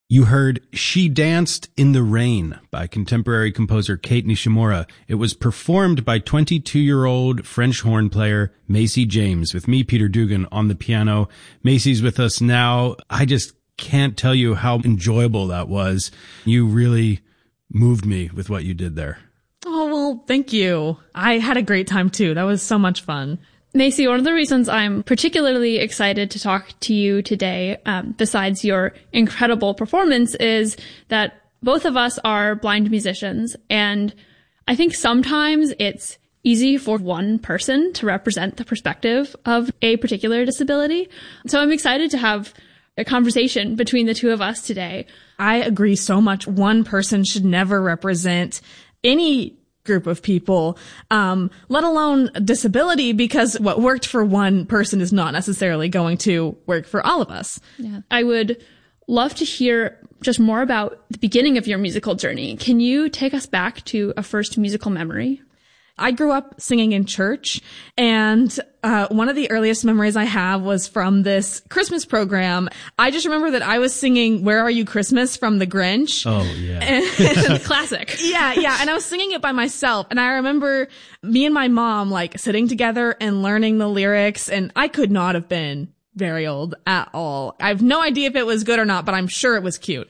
You heard She Danced in the Rain by contemporary composer Kate Nishimura. It was performed by 22-year-old French horn player Macy James, with me, Peter Dugan, on the piano. Macy's with us now. I just can't tell you how enjoyable that was. You really moved me with what you did there. Oh, well, thank you. I had a great time too. That was so much fun. Macy, one of the reasons I'm particularly excited to talk to you today, besides your incredible performance, is that both of us are blind musicians. And I think sometimes it's easy for one person to represent the perspective of a particular disability. So I'm excited to have a conversation between the two of us today. I agree so much. One person should never represent any group of people, let alone disability, because what worked for one person is not necessarily going to work for all of us. Yeah. I would love to hear just more about the beginning of your musical journey. Can you take us back to a first musical memory? I grew up singing in church, and one of the earliest memories I have was from this Christmas program. I just remember that I was singing Where Are You Christmas from The Grinch. Oh, yeah. And Classic. Yeah. And I was singing it by myself. And I remember me and my mom like sitting together and learning the lyrics. And I could not have been very old at all. I have no idea if it was good or not, but I'm sure it was cute.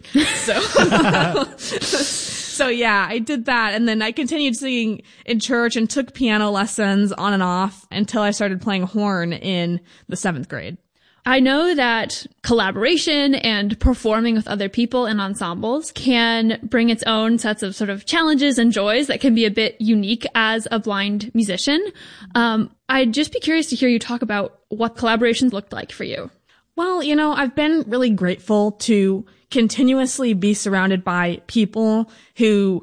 So yeah, I did that. And then I continued singing in church and took piano lessons on and off until I started playing horn in the 7th grade. I know that collaboration and performing with other people in ensembles can bring its own sets of sort of challenges and joys that can be a bit unique as a blind musician. I'd just be curious to hear you talk about what collaborations looked like for you. Well, I've been really grateful to continuously be surrounded by people who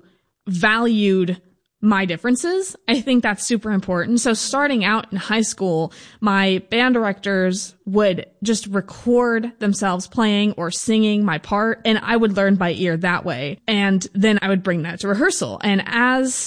valued my differences. I think that's super important. So starting out in high school, my band directors would just record themselves playing or singing my part, and I would learn by ear that way. And then I would bring that to rehearsal. And as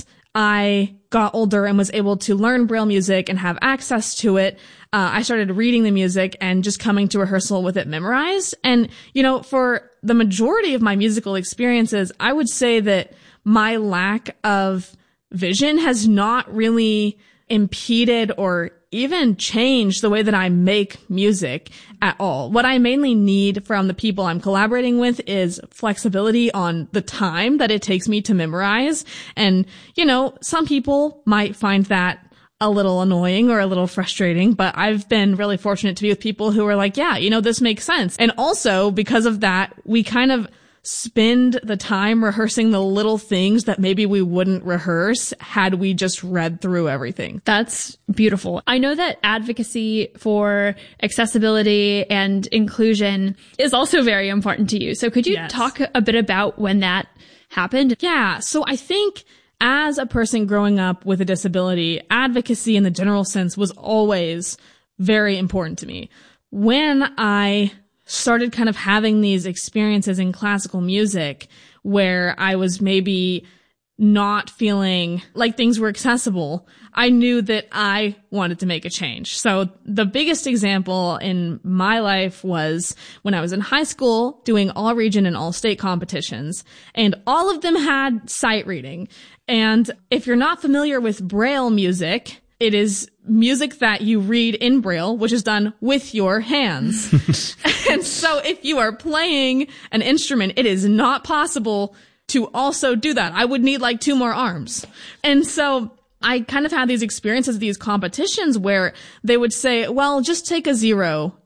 I got older and was able to learn Braille music and have access to it, I started reading the music and just coming to rehearsal with it memorized. And, for the majority of my musical experiences, I would say that my lack of vision has not really impeded or even changed the way that I make music at all. What I mainly need from the people I'm collaborating with is flexibility on the time that it takes me to memorize. And, some people might find that a little annoying or a little frustrating, but I've been really fortunate to be with people who are like, yeah, this makes sense. And also because of that, we kind of spend the time rehearsing the little things that maybe we wouldn't rehearse had we just read through everything. That's beautiful. I know that advocacy for accessibility and inclusion is also very important to you. So could you talk a bit about when that happened? Yeah. So I think as a person growing up with a disability, advocacy in the general sense was always very important to me. When I started kind of having these experiences in classical music where I was maybe not feeling like things were accessible, I knew that I wanted to make a change. So the biggest example in my life was when I was in high school doing all region and all state competitions, and all of them had sight reading. And if you're not familiar with Braille music, it is music that you read in Braille, which is done with your hands. And so if you are playing an instrument, it is not possible to also do that. I would need like 2 more arms. And so I kind of had these experiences, these competitions where they would say, well, just take a 0